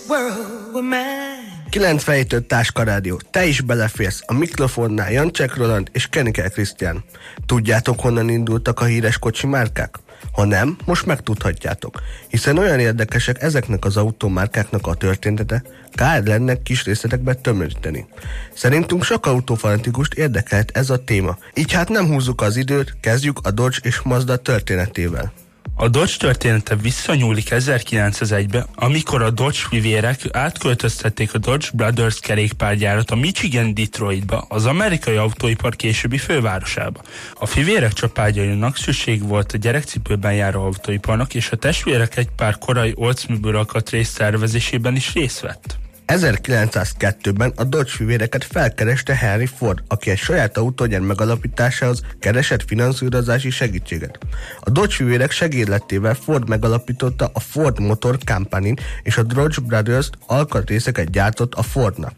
97.5 Táska Rádió. Te is beleférsz. A mikrofonnál Jancsek Roland és Kenike Krisztián. Tudjátok, honnan indultak a híres kocsi márkák? Ha nem, most megtudhatjátok. Hiszen olyan érdekesek ezeknek az autómárkáknak a története, kár lenne kis részletekbe tömöríteni. Szerintünk sok autófanatikust érdekelt ez a téma. Így hát nem húzzuk az időt, kezdjük a Dodge és Mazda történetével. A Dodge története visszanyúlik 1901-be, amikor a Dodge fivérek átköltöztették a Dodge Brothers kerékpárgyárat a Michigan Detroitba, az amerikai autóipar későbbi fővárosába. A fivérek családjainak szükség volt a gyerekcipőben járó autóiparnak, és a testvérek egy pár korai Oldsmobile alkatrész szervezésében is részt vett. 1902-ben a Dodge fivéreket felkereste Henry Ford, aki egy saját autógyár megalapításához keresett finanszírozási segítséget. A Dodge fivérek segédletével Ford megalapította a Ford Motor Company, és a Dodge Brothers alkatrészeket gyártott a Fordnak.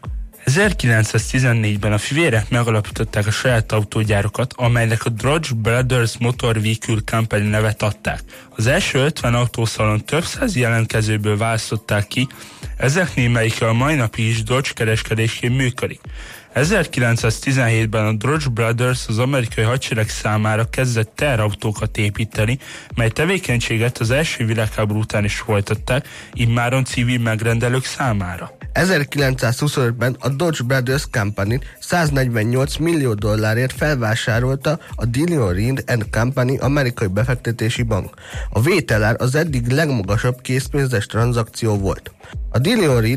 1914-ben a fivérek megalapították a saját autógyárokat, amelynek a Dodge Brothers Motor Vehicle Company nevet adták. Az első 50 autószalon több száz jelentkezőből választották ki, ezek némelyike a mai napig is Dodge kereskedésként működik. 1917-ben a Dodge Brothers az amerikai hadsereg számára kezdett teherautókat építeni, mely tevékenységet az első világháború után is folytatták, immáron civil megrendelők számára. 1925-ben a Dodge Brothers Company 148 millió dollárért felvásárolta a Dillon Reed & Company amerikai befektetési bank. A vételár az eddig legmagasabb készpénzes tranzakció volt. A Dillon Reed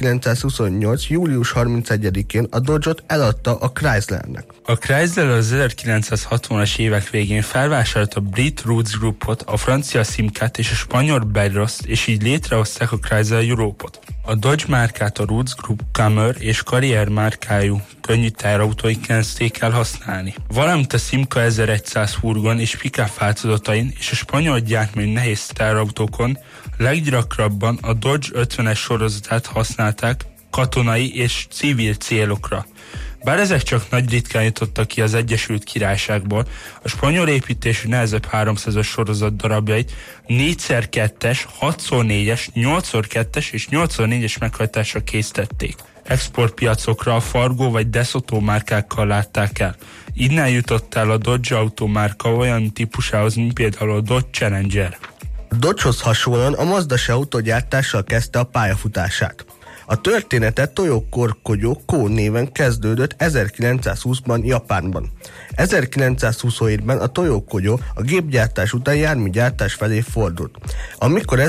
1928. július 31-én a Dodge-ot eladta a Chryslernek. A Chrysler az 1960-as évek végén felvásárolta a Brit Roots Groupot, a francia Simcat és a spanyol Bedrost, és így létrehozták a Chrysler Europe-ot. A Dodge márkát a Roots Group Camry és Carrier márkájú könnyű teherautói kezdték el használni. Valamint a Simca 1100 furgon és pick-up változatain és a spanyol gyártmányú nehéz teherautókon leggyakrabban a Dodge 50-es sorozatát használták katonai és civil célokra. Bár ezek csak nagy ritkán jutottak ki az Egyesült Királyságból, a spanyol építésű nehezebb 300-as sorozat darabjait 4x2-es, 6x4-es, 8x2-es és 8x4-es meghajtásra készítették. Exportpiacokra a Fargo vagy DeSoto márkákkal látták el. Innen jutott el a Dodge automárka olyan típusához, mint például a Dodge Challenger. A Dodge-hoz hasonlóan a Mazda se autógyártással kezdte a pályafutását. A története Toyo Korkogyó Kó néven kezdődött 1920-ban Japánban. 1927-ben a Toyo Korkogyó a gépgyártás után járműgyártás felé fordult. Amikor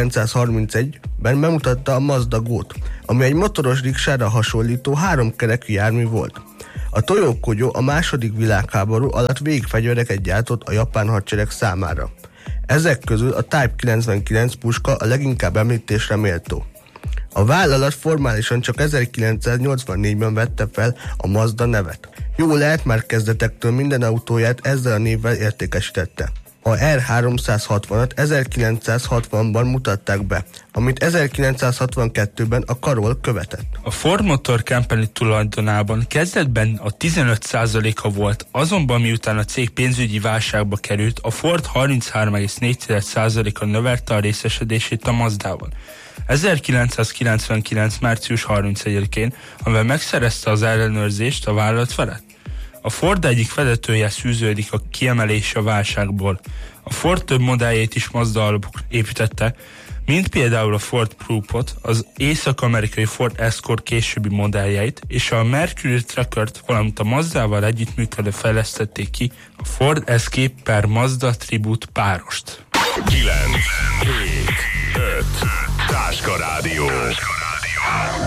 1931-ben bemutatta a Mazda Go-t, ami egy motoros riksára hasonlító háromkerekű jármű volt. A Toyo Korkogyó a II. Világháború alatt végfegyvereket gyártott a japán hadsereg számára. Ezek közül a Type 99 puska a leginkább említésre méltó. A vállalat formálisan csak 1984-ben vette fel a Mazda nevet. Jó lehet, már kezdetektől minden autóját ezzel a névvel értékesítette. A R360-at 1960-ban mutatták be, amit 1962-ben a Carroll követett. A Ford Motor Company tulajdonában kezdetben a 15%-a volt, azonban miután a cég pénzügyi válságba került, a Ford 33,4%-a növelte a részesedését a Mazdában. 1999. március 31-én, amivel megszerezte az ellenőrzést a vállalat felett. A Ford egyik vezetője szűződik a kiemelés a válságból. A Ford több modelljét is Mazda alapokra építette, mint például a Ford Proupot, az észak-amerikai Ford Escort későbbi modelljeit, és a Mercury Trackert, valamint a Mazdával együttműködve fejlesztették ki a Ford Escape per Mazda Tribute párost. 9.